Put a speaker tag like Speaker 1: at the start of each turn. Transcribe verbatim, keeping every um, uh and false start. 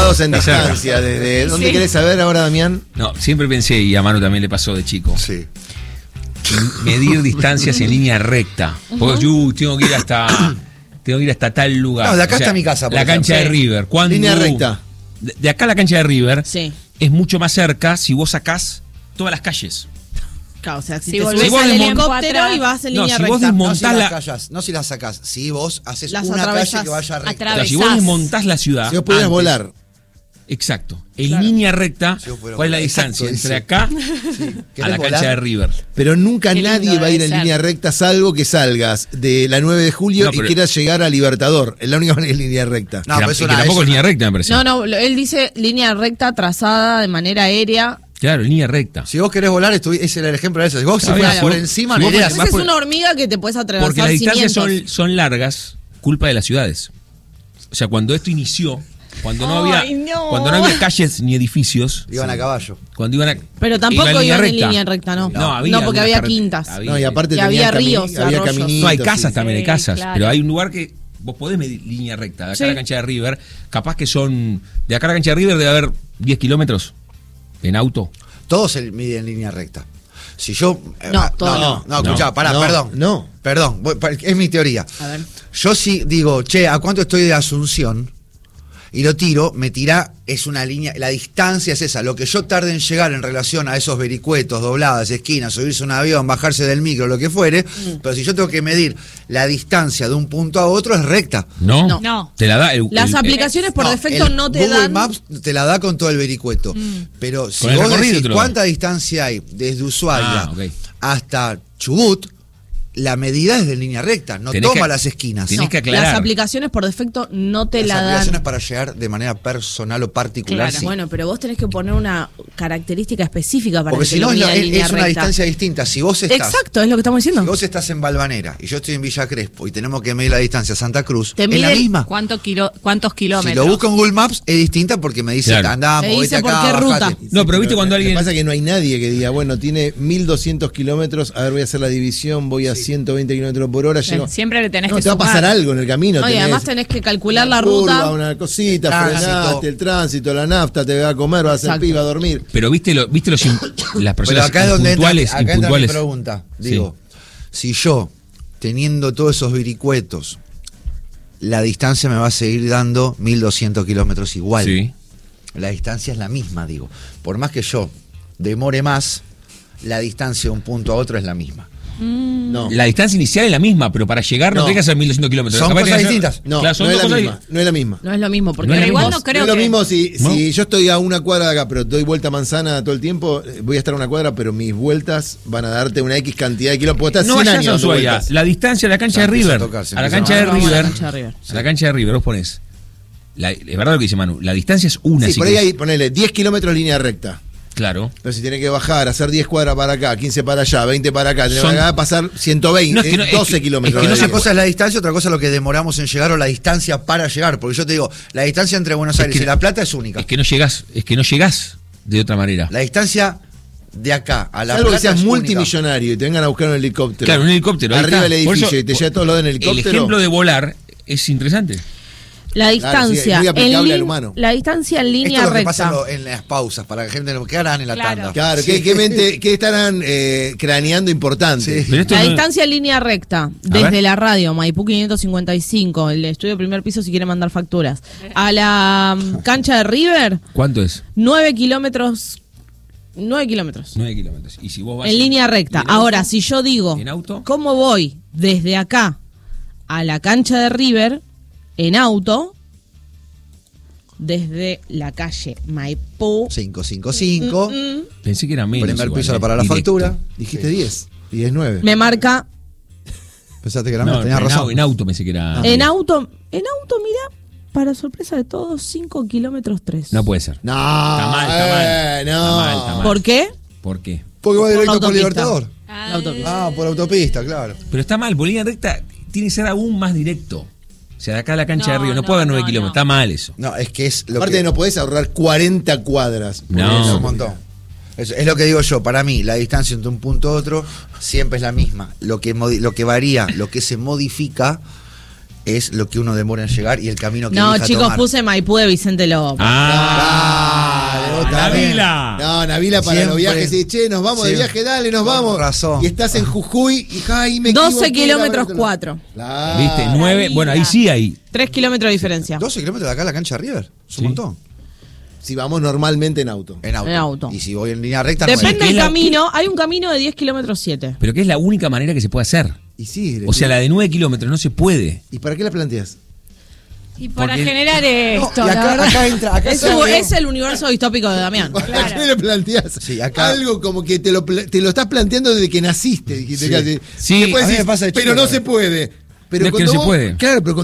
Speaker 1: parados en distancia. Desde, ¿dónde
Speaker 2: Sí.
Speaker 1: querés saber ahora, Damián?
Speaker 3: No, siempre pensé, y a Manu también le pasó de chico,
Speaker 4: Sí.
Speaker 3: medir distancias en línea recta. Porque yo tengo que ir hasta tengo que ir hasta tal lugar.
Speaker 4: No, de acá está mi casa, por
Speaker 3: La
Speaker 4: ejemplo.
Speaker 3: cancha de
Speaker 2: Sí.
Speaker 3: River. ¿Cuándo?
Speaker 1: Línea recta.
Speaker 3: De, de acá a la cancha de River
Speaker 2: Sí.
Speaker 3: es mucho más cerca si vos sacás todas las calles.
Speaker 2: Claro, o sea, si,
Speaker 5: Si
Speaker 2: te
Speaker 5: volvés
Speaker 2: subís
Speaker 3: al
Speaker 2: al
Speaker 3: helicóptero
Speaker 2: helicóptero y vas en
Speaker 3: No,
Speaker 2: línea
Speaker 3: si vos
Speaker 2: recta.
Speaker 3: desmont-
Speaker 4: No si
Speaker 3: Montás
Speaker 4: las
Speaker 3: la-
Speaker 4: callas, no si las sacás. Si vos haces
Speaker 2: Las
Speaker 4: una
Speaker 2: atravesás.
Speaker 4: calle que vaya recta.
Speaker 5: Atravesás.
Speaker 3: Claro, si vos desmontás la ciudad.
Speaker 1: Si vos pudieras
Speaker 3: antes-
Speaker 1: volar.
Speaker 3: Exacto. En
Speaker 2: Claro.
Speaker 3: línea recta,
Speaker 4: Si vos pudieras
Speaker 3: ¿cuál es la
Speaker 4: volar.
Speaker 3: distancia
Speaker 4: Exacto,
Speaker 3: entre
Speaker 4: dice.
Speaker 3: acá a
Speaker 4: ¿Querés
Speaker 3: la cancha
Speaker 4: volar?
Speaker 3: de River?
Speaker 1: Pero nunca
Speaker 5: Qué lindo
Speaker 1: nadie va a ir
Speaker 5: debe
Speaker 1: en
Speaker 5: ser.
Speaker 1: línea recta, salvo que salgas de la nueve de julio
Speaker 3: No,
Speaker 1: y
Speaker 3: pero-
Speaker 1: quieras llegar a Libertador. Es la única manera en línea recta.
Speaker 4: No,
Speaker 3: que,
Speaker 4: pero
Speaker 3: la-
Speaker 4: es
Speaker 3: que
Speaker 4: una-
Speaker 3: tampoco
Speaker 4: es
Speaker 3: es línea
Speaker 4: una-
Speaker 3: recta, me parece.
Speaker 2: No, no, lo- él dice línea recta trazada de manera aérea.
Speaker 3: Claro, línea recta.
Speaker 4: Si vos querés volar, estuvi- ese era el ejemplo de eso. Si vos se
Speaker 3: Está
Speaker 4: fueras
Speaker 3: bien,
Speaker 4: por
Speaker 3: si vos-
Speaker 4: encima,
Speaker 3: si
Speaker 4: no
Speaker 3: vos
Speaker 4: irías.
Speaker 3: vas
Speaker 2: Esa es
Speaker 3: por-
Speaker 2: una hormiga que te puedes atravesar
Speaker 3: Porque las distancias
Speaker 2: cimientos.
Speaker 3: son, son largas, culpa de las ciudades. O sea, cuando esto inició, cuando no había,
Speaker 2: Ay, no.
Speaker 3: cuando no había calles ni edificios,
Speaker 4: Iban a caballo.
Speaker 3: cuando iban a,
Speaker 2: Pero tampoco
Speaker 3: iban
Speaker 2: iban en
Speaker 3: recta.
Speaker 2: línea recta, no.
Speaker 3: No,
Speaker 2: No,
Speaker 3: había
Speaker 2: porque
Speaker 3: algunas
Speaker 2: había
Speaker 3: carret-
Speaker 2: quintas.
Speaker 3: había-
Speaker 1: No, y aparte
Speaker 2: Y
Speaker 1: tenían
Speaker 2: había
Speaker 1: cami-
Speaker 2: ríos,
Speaker 1: había
Speaker 2: arroyos.
Speaker 1: caminitos.
Speaker 3: No, hay casas
Speaker 1: sí.
Speaker 3: también, hay
Speaker 5: Sí,
Speaker 3: casas.
Speaker 5: claro.
Speaker 3: Pero hay un lugar que vos podés medir línea recta. De acá
Speaker 2: Sí.
Speaker 3: a la cancha de River, capaz que son. De acá a la cancha de River debe haber diez kilómetros en auto.
Speaker 4: Todos se miden en línea recta. Si yo. eh,
Speaker 2: No,
Speaker 4: ah,
Speaker 2: todo
Speaker 4: no, no, no, escuchá,
Speaker 1: No,
Speaker 4: pará,
Speaker 1: no,
Speaker 4: perdón.
Speaker 1: no.
Speaker 4: Perdón, voy- pa- es mi teoría.
Speaker 2: A ver.
Speaker 4: Yo sí digo, che, ¿a cuánto estoy de Asunción? Y lo tiro, me tira, es una línea, la distancia es esa, lo que yo tarde en llegar en relación a esos vericuetos, dobladas, esquinas, subirse a un avión, bajarse del micro, lo que fuere, pero si yo tengo que medir la distancia de un punto a otro, es recta.
Speaker 3: ¿No?
Speaker 2: No.
Speaker 5: No.
Speaker 3: Te la da el.
Speaker 2: Las
Speaker 3: el-
Speaker 2: aplicaciones por
Speaker 4: No,
Speaker 2: defecto
Speaker 4: el
Speaker 2: no te
Speaker 4: Google
Speaker 2: dan.
Speaker 4: Maps te la da con todo el vericueto. Pero si
Speaker 3: Con el
Speaker 4: vos
Speaker 3: recorrido
Speaker 4: decís
Speaker 3: te lo da.
Speaker 4: cuánta distancia hay desde Ushuaia
Speaker 3: Ah, ok.
Speaker 4: hasta Chubut, la medida es de línea recta, no
Speaker 3: Tenés
Speaker 4: toma
Speaker 3: que-
Speaker 4: las esquinas.
Speaker 3: tenés
Speaker 2: No,
Speaker 3: que aclarar.
Speaker 2: las aplicaciones por defecto no te
Speaker 4: Las
Speaker 2: la dan.
Speaker 4: aplicaciones para llegar de manera personal o particular.
Speaker 5: Claro.
Speaker 4: sí.
Speaker 2: Bueno, pero vos tenés que poner una característica específica para
Speaker 4: Porque
Speaker 2: que
Speaker 4: si
Speaker 2: te
Speaker 4: no
Speaker 2: lo
Speaker 4: es,
Speaker 2: mida
Speaker 4: la-
Speaker 2: en
Speaker 4: es-
Speaker 2: línea
Speaker 4: es una
Speaker 2: recta.
Speaker 4: distancia distinta. Si vos estás,
Speaker 2: Exacto, es lo que estamos
Speaker 4: si
Speaker 2: diciendo.
Speaker 4: vos estás en Balvanera y yo estoy en Villa Crespo y tenemos que medir la distancia a Santa Cruz,
Speaker 2: Te
Speaker 4: es la
Speaker 2: miden
Speaker 4: misma.
Speaker 5: ¿Cuánto kilo, ¿Cuántos
Speaker 4: Si
Speaker 5: kilómetros?
Speaker 4: lo busco en Google Maps es distinta porque me dice,
Speaker 3: Claro.
Speaker 4: andá,
Speaker 2: Me
Speaker 4: movete
Speaker 2: dice por
Speaker 4: acá,
Speaker 2: qué ruta.
Speaker 4: bajate.
Speaker 3: No, pero viste cuando
Speaker 1: Lo que
Speaker 3: alguien.
Speaker 1: pasa es que no hay nadie que diga, bueno, tiene mil doscientos kilómetros, a ver, voy a hacer la división, voy a ciento veinte kilómetros por hora, llego.
Speaker 5: Siempre le tenés
Speaker 1: No,
Speaker 5: que
Speaker 1: te va a
Speaker 5: sumar.
Speaker 1: pasar algo en el camino.
Speaker 2: No, y
Speaker 1: tenés
Speaker 2: además tenés que calcular
Speaker 1: una
Speaker 2: la
Speaker 1: curva,
Speaker 2: ruta.
Speaker 1: una cosita,
Speaker 4: Tránsito.
Speaker 1: frenaste, el tránsito, la nafta, te va a comer, vas a hacer
Speaker 2: Exacto.
Speaker 1: piba, a dormir.
Speaker 3: Pero viste, lo, viste los, in- las
Speaker 4: Pero
Speaker 3: personas
Speaker 4: acá es donde entra,
Speaker 3: impuntuales.
Speaker 4: acá entra mi
Speaker 3: impuntuales.
Speaker 4: pregunta.
Speaker 3: Sí.
Speaker 4: Digo, si yo, teniendo todos esos vericuetos, la distancia me va a seguir dando mil doscientos kilómetros igual.
Speaker 3: Sí.
Speaker 4: La distancia es la misma, digo. Por más que yo demore más, la distancia de un punto a otro es la misma.
Speaker 1: No.
Speaker 3: La distancia inicial es la misma, pero para llegar no,
Speaker 1: No.
Speaker 3: tenés que hacer mil doscientos kilómetros.
Speaker 4: Son
Speaker 3: Capaz
Speaker 4: cosas
Speaker 3: tenés que hacer-
Speaker 4: distintas.
Speaker 1: No,
Speaker 3: Claro, son
Speaker 1: no es
Speaker 3: dos
Speaker 1: la
Speaker 3: cosas
Speaker 1: misma, no es la misma.
Speaker 2: No es lo mismo, porque
Speaker 3: No es
Speaker 5: Pero
Speaker 3: lo
Speaker 5: igual
Speaker 3: mismo.
Speaker 5: no creo
Speaker 1: no es lo
Speaker 5: que...
Speaker 1: mismo si,
Speaker 3: ¿No?
Speaker 1: si yo estoy a una cuadra de acá, pero doy vuelta a manzana todo el tiempo, eh, voy a estar a una cuadra, pero mis vueltas van a darte una X cantidad de kilómetros. Puedo estar
Speaker 3: No
Speaker 1: cien
Speaker 3: vayas a
Speaker 1: años dando
Speaker 3: Ushuaia.
Speaker 1: vueltas.
Speaker 3: La distancia de la cancha
Speaker 4: Ya
Speaker 3: de
Speaker 4: empieza a
Speaker 3: River.
Speaker 4: tocar, se
Speaker 3: A la
Speaker 4: empieza a
Speaker 3: cancha de
Speaker 2: tocar. Vamos a la
Speaker 3: River.
Speaker 2: cancha de River.
Speaker 3: A la cancha de River, vos ponés. La- es verdad lo que dice Manu. La distancia es una.
Speaker 1: Sí,
Speaker 3: si
Speaker 1: por ahí
Speaker 3: querés.
Speaker 1: hay, ponele diez kilómetros línea recta.
Speaker 3: Claro.
Speaker 1: Pero si tiene que bajar, hacer diez cuadras para acá, quince para allá, veinte para acá, tiene
Speaker 3: Son-
Speaker 1: que pasar ciento veinte,
Speaker 3: No, es que no- es
Speaker 1: doce
Speaker 3: que-
Speaker 1: kilómetros.
Speaker 3: es que no
Speaker 1: de
Speaker 3: se
Speaker 4: Una
Speaker 1: diez.
Speaker 4: cosa es la distancia, otra cosa es lo que demoramos en llegar o la distancia para llegar. Porque yo te digo, la distancia entre Buenos
Speaker 3: Es
Speaker 4: Aires
Speaker 3: que-
Speaker 4: y La Plata es única.
Speaker 3: Es que no llegás, es que no llegás de otra manera.
Speaker 4: La distancia de acá a La
Speaker 1: Salvo que
Speaker 4: Plata
Speaker 1: seas
Speaker 4: es única.
Speaker 1: multimillonario y te vengan a buscar un helicóptero.
Speaker 3: Claro, un helicóptero. ahí
Speaker 1: Arriba
Speaker 3: está.
Speaker 1: del
Speaker 3: Por
Speaker 1: edificio
Speaker 3: eso,
Speaker 1: y te lleva todo lo en
Speaker 3: El
Speaker 1: helicóptero.
Speaker 3: ejemplo de volar es interesante.
Speaker 2: La
Speaker 1: Claro,
Speaker 2: distancia,
Speaker 1: sí, es muy aplicable
Speaker 2: en
Speaker 1: al
Speaker 2: lin-
Speaker 1: humano.
Speaker 2: la distancia en
Speaker 4: Esto
Speaker 2: línea
Speaker 4: es lo que
Speaker 2: recta.
Speaker 4: pasa en, lo- en las pausas, para que la gente no ¿qué harán en la
Speaker 5: Claro.
Speaker 4: tanda?
Speaker 1: Claro,
Speaker 4: Sí.
Speaker 1: ¿qué, qué mente- qué estarán eh, craneando importante?
Speaker 4: Sí.
Speaker 3: Pero esto
Speaker 2: La
Speaker 3: no-
Speaker 2: distancia en línea recta,
Speaker 3: ver.
Speaker 2: desde la radio, Maipú quinientos cincuenta y cinco, el estudio primer piso si quiere mandar facturas, a la mm, cancha de River,
Speaker 3: ¿Cuánto es?
Speaker 2: nueve kilómetros, nueve kilómetros.
Speaker 3: nueve kilómetros. Y si vos vas
Speaker 2: En línea recta.
Speaker 3: ¿y en
Speaker 2: Ahora,
Speaker 3: auto?
Speaker 2: si yo digo,
Speaker 3: ¿En auto?
Speaker 2: ¿cómo voy desde acá a la cancha de River en auto? Desde la calle Maipú.
Speaker 4: cinco cinco cinco,
Speaker 2: Mm, mm,
Speaker 3: Pensé que era menos.
Speaker 4: primer
Speaker 3: igual,
Speaker 4: piso
Speaker 3: eh,
Speaker 4: para la
Speaker 3: directo.
Speaker 4: factura.
Speaker 1: Dijiste diez y es nueve.
Speaker 2: me marca
Speaker 4: Pensaste que era
Speaker 3: No,
Speaker 4: menos, tenías
Speaker 3: en,
Speaker 4: razón.
Speaker 3: au- en auto pensé que era.
Speaker 2: en auto. En auto, mira, para sorpresa de todos, cinco kilómetros tres.
Speaker 3: No puede ser.
Speaker 1: No,
Speaker 3: Está mal, está mal.
Speaker 1: eh, no.
Speaker 3: Está mal, está mal.
Speaker 2: ¿Por qué?
Speaker 3: ¿Por qué?
Speaker 4: Porque va
Speaker 2: Por la
Speaker 4: directo por
Speaker 2: autopista.
Speaker 4: Libertador.
Speaker 2: La autopista.
Speaker 4: Ah, por autopista, claro.
Speaker 3: Pero está mal, por línea recta tiene que ser aún más directo. O sea, de acá a la cancha
Speaker 5: No,
Speaker 3: de Río no,
Speaker 5: no,
Speaker 3: puede haber nueve
Speaker 5: no,
Speaker 3: kilómetros.
Speaker 5: no.
Speaker 3: Está mal eso.
Speaker 4: No, es que es lo
Speaker 1: Aparte
Speaker 4: que...
Speaker 1: no podés ahorrar cuarenta cuadras. por
Speaker 3: No.
Speaker 4: Es
Speaker 1: eso.
Speaker 4: un montón. Es, es lo que digo yo, para mí, la distancia entre un punto a otro siempre es la misma. Lo que, modi- lo que varía, lo que se modifica es lo que uno demora en llegar y el camino que
Speaker 2: No,
Speaker 4: elija
Speaker 2: chicos,
Speaker 4: tomar.
Speaker 2: puse Maipú de Vicente Lobo.
Speaker 3: Ah,
Speaker 1: Dale, vos también.
Speaker 3: Navila.
Speaker 1: No, Navila para
Speaker 4: Siempre.
Speaker 1: los viajes. Sí, che, nos vamos de
Speaker 4: Sí.
Speaker 1: viaje, dale, nos
Speaker 4: Con
Speaker 1: vamos.
Speaker 4: razón.
Speaker 1: Y estás en Jujuy y ay, me
Speaker 2: doce
Speaker 1: equivoqué,
Speaker 2: kilómetros
Speaker 1: la-
Speaker 2: cuatro.
Speaker 1: Claro.
Speaker 3: ¿Viste? Nueve. Bueno, ahí sí hay.
Speaker 2: tres kilómetros de diferencia.
Speaker 4: doce kilómetros de acá a la cancha de River. Es un
Speaker 3: Sí.
Speaker 4: montón.
Speaker 1: Si vamos normalmente en auto.
Speaker 4: En auto.
Speaker 2: En auto.
Speaker 4: Y si voy en línea recta,
Speaker 2: Depende
Speaker 3: ¿Qué
Speaker 2: del
Speaker 3: es la-
Speaker 2: camino. Hay un camino de diez kilómetros siete.
Speaker 3: Pero que es la única manera que se puede hacer.
Speaker 1: Y sí.
Speaker 3: O sea, la de nueve kilómetros no se puede.
Speaker 1: ¿Y para qué la planteas?
Speaker 5: Y para
Speaker 3: Porque-
Speaker 5: generar esto,
Speaker 4: No, y acá-
Speaker 5: la verdad.
Speaker 4: acá entra- acá
Speaker 2: Es,
Speaker 4: se
Speaker 2: un-
Speaker 4: ve-
Speaker 2: es el universo distópico de Damián.
Speaker 1: ¿Para qué le planteas?
Speaker 4: Sí, acá-
Speaker 1: Algo como que te lo, pla- te lo estás planteando desde que naciste. Dijiste
Speaker 4: Sí.
Speaker 1: casi.
Speaker 3: Sí,
Speaker 1: Y después
Speaker 4: a mí me
Speaker 1: decís,
Speaker 4: pasa de
Speaker 1: pero
Speaker 4: chico,
Speaker 1: no
Speaker 4: ¿no?
Speaker 1: se puede. Pero
Speaker 3: No es que
Speaker 1: cuando
Speaker 3: no se
Speaker 1: vos-
Speaker 3: puede.
Speaker 1: Claro, pero